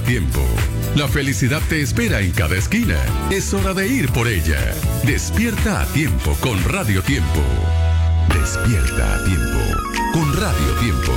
tiempo. La felicidad te espera en cada esquina. Es hora de ir por ella. Despierta a tiempo con Radio Tiempo. Despierta a tiempo con Radio Tiempo.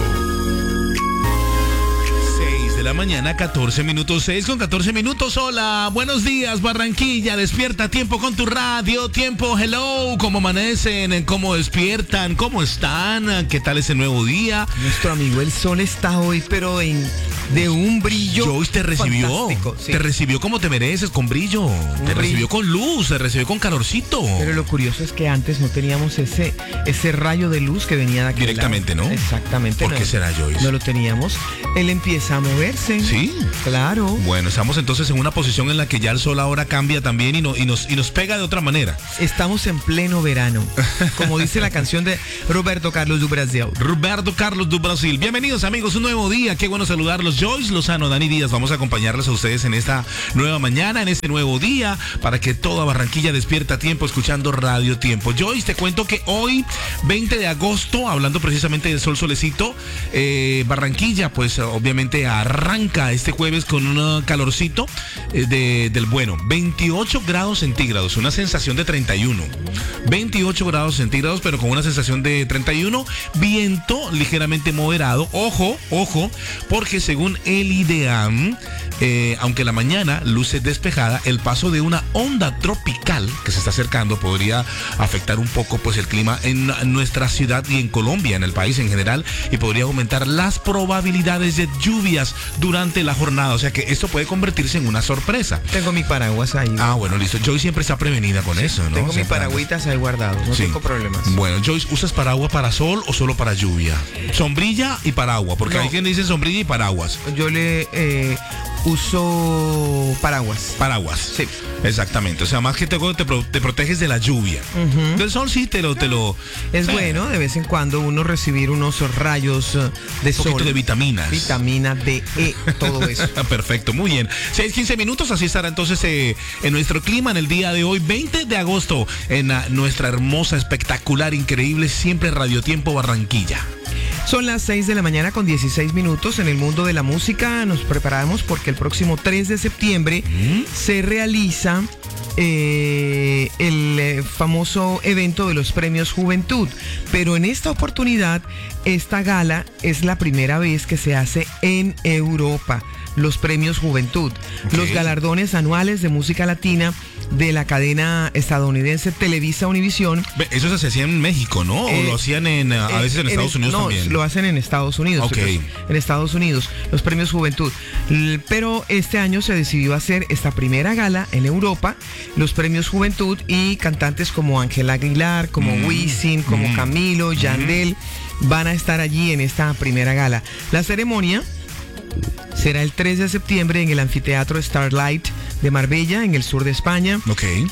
6 de la mañana, 14 minutos, 6 con 14 minutos. Hola, buenos días, Barranquilla. Despierta a tiempo con tu Radio Tiempo. Hello, ¿cómo amanecen? ¿Cómo despiertan? ¿Cómo están? ¿Qué tal ese nuevo día? Nuestro amigo el sol está hoy, pero de un brillo. Joyce te recibió. Sí. Te recibió como te mereces, con brillo. Te recibió con luz, te recibió con calorcito. Pero lo curioso es que antes no teníamos ese rayo de luz que venía de aquí. Directamente, ¿no? Exactamente. ¿Por qué será, Joyce? No lo teníamos. Él empieza a moverse. ¿Sí? Claro. Bueno, estamos entonces en una posición en la que ya el sol ahora cambia también y nos pega de otra manera. Estamos en pleno verano. Como dice la canción de Roberto Carlos do Brasil. Roberto Carlos do Brasil. Bienvenidos, amigos, un nuevo día. Qué bueno saludarlos. Joyce Lozano, Dani Díaz, vamos a acompañarles a ustedes en esta nueva mañana, en este nuevo día, para que toda Barranquilla despierta a tiempo escuchando Radio Tiempo. Joyce, te cuento que hoy, 20 de agosto, hablando precisamente del sol solecito, Barranquilla, pues obviamente arranca este jueves con un calorcito del bueno, 28 grados centígrados, una sensación de 31. 28 grados centígrados, pero con una sensación de 31, viento ligeramente moderado. Ojo, porque según el IDEAM, aunque la mañana luce despejada, el paso de una onda tropical que se está acercando podría afectar un poco pues el clima en nuestra ciudad y en Colombia, en el país en general, y podría aumentar las probabilidades de lluvias durante la jornada. O sea que esto puede convertirse en una sorpresa. Tengo mi paraguas ahí. Ah, bueno, listo. Joyce siempre está prevenida con eso, ¿no? Tengo siempre mis paragüitas ahí guardados, no tengo problemas. Bueno, Joyce, ¿usas paraguas para sol o solo para lluvia? Sombrilla y paraguas, porque hay quien dice sombrilla y paraguas. Yo le uso paraguas. Paraguas. Sí. Exactamente. O sea, más que te proteges de la lluvia. Uh-huh. Del sol sí te lo. Es bueno de vez en cuando uno recibir unos rayos de sol. Un poquito de vitaminas. Vitamina D, E, todo eso. Perfecto, muy bien. 6:15 minutos, así estará entonces en nuestro clima en el día de hoy, 20 de agosto, en nuestra hermosa, espectacular, increíble, siempre Radio Tiempo Barranquilla. Son las 6 de la mañana con 16 minutos. En el mundo de la música nos preparamos porque el próximo 3 de septiembre se realiza el famoso evento de los Premios Juventud. Pero en esta oportunidad, esta gala es la primera vez que se hace en Europa. Los Premios Juventud, los galardones anuales de música latina de la cadena estadounidense Televisa Univisión. Eso se hacía en México, ¿no? ¿O lo hacían a veces en Estados Unidos también? No, lo hacen en Estados Unidos. Okay. En Estados Unidos, los Premios Juventud. Pero este año se decidió hacer esta primera gala en Europa, los Premios Juventud, y cantantes como Ángela Aguilar, como Wisin, como Camilo, Yandel, van a estar allí en esta primera gala. La ceremonia será el 3 de septiembre en el anfiteatro Starlight de Marbella, en el sur de España.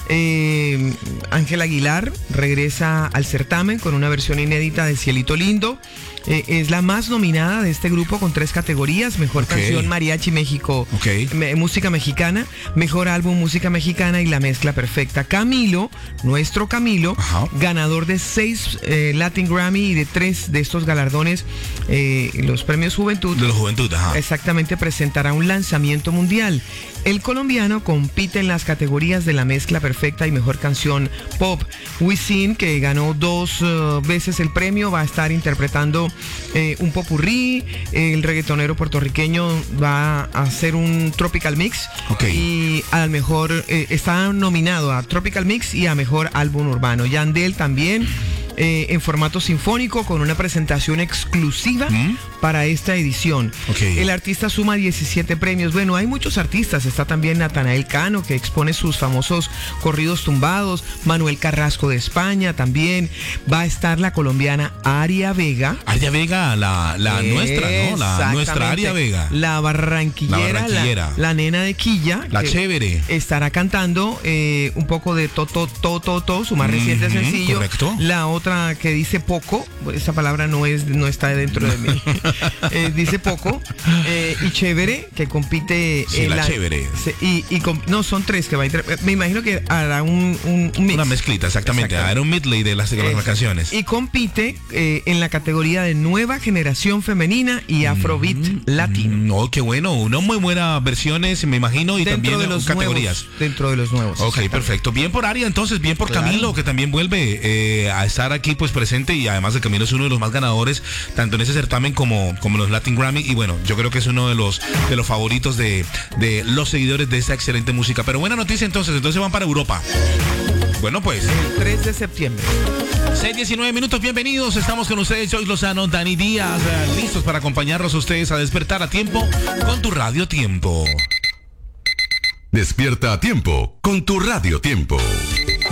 Ángela Aguilar regresa al certamen con una versión inédita de Cielito Lindo. Es la más nominada de este grupo con 3 categorías: mejor canción mariachi México, música mexicana, mejor álbum música mexicana y la mezcla perfecta. Camilo, nuestro Camilo, ganador de 6 Latin Grammy y de 3 de estos galardones, los Premios Juventud. De los Juventud, exactamente, presentará un lanzamiento mundial. El colombiano compite en las categorías de la mezcla perfecta y mejor canción pop. Wisin, que ganó 2 veces el premio, va a estar interpretando un popurrí. El reggaetonero puertorriqueño va a hacer un Tropical Mix. Y al mejor está nominado a Tropical Mix y a mejor álbum urbano. Yandel también en formato sinfónico con una presentación exclusiva para esta edición. El artista suma 17 premios. Bueno, hay muchos artistas. Está también Natanael Cano, que expone sus famosos corridos tumbados. Manuel Carrasco de España también. Va a estar la colombiana Aria Vega. Aria Vega, la nuestra, ¿no? La nuestra Aria Vega. La barranquillera. La nena de Quilla. La chévere. Estará cantando un poco de To, su más reciente sencillo. Correcto. La otra que dice poco, esa palabra no está dentro de mí. dice poco. Y Chévere, que compite. Sí, la Chévere. No, son 3 que va a me imagino que hará un mix. Una mezclita, exactamente. Hará un medley de las canciones. Y compite en la categoría de nueva generación femenina y Afrobeat latino. Oh, qué bueno. Una muy buenas versiones, me imagino, y dentro también de los categorías. Dentro de los nuevos. Ok, perfecto. Bien por Aria, entonces, bien por Camilo, que también vuelve a estar aquí pues presente, y además de Camilo es uno de los más ganadores, tanto en ese certamen como los Latin Grammy, y bueno, yo creo que es uno de los favoritos de los seguidores de esta excelente música. Pero buena noticia entonces van para Europa. Bueno, pues el 3 de septiembre. 6:19 minutos, bienvenidos. Estamos con ustedes, Joyce Lozano, Dani Díaz, listos para acompañarlos a ustedes a despertar a tiempo con tu Radio Tiempo. Despierta a tiempo con tu Radio Tiempo.